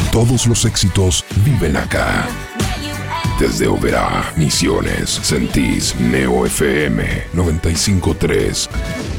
Todos los éxitos viven acá. Desde Oberá, Misiones, Sentís, Neo FM 95.3.